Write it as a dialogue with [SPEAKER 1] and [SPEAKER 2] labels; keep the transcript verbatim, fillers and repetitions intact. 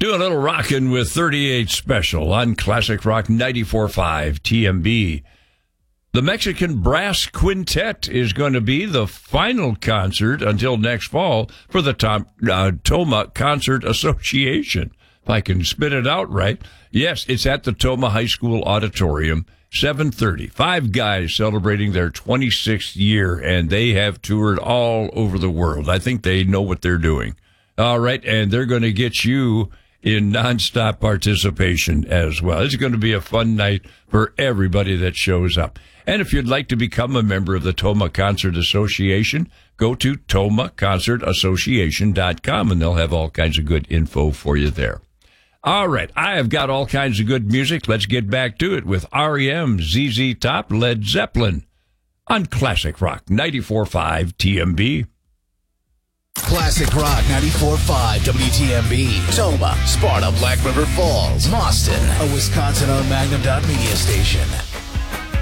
[SPEAKER 1] Do a little rockin' with thirty-eight Special on Classic Rock ninety-four point five T M B. The Mexican Brass Quintet is going to be the final concert until next fall for the Tom, uh, Toma Concert Association. If I can spit it out right. Yes, it's at the Toma High School Auditorium, seven thirty. Five guys celebrating their twenty-sixth year, and they have toured all over the world. I think they know what they're doing. All right, and they're going to get you in nonstop participation as well. It's going to be a fun night for everybody that shows up. And if you'd like to become a member of the Toma Concert Association, go to toma concert association dot com, and they'll have all kinds of good info for you there. All right, I have got all kinds of good music. Let's get back to it with R E M, Z Z Top, Led Zeppelin on Classic Rock ninety-four point five T M B.
[SPEAKER 2] Classic Rock ninety-four point five W T M B. Toma, Sparta, Black River Falls, Boston, a Wisconsin-owned Magnum dot media station.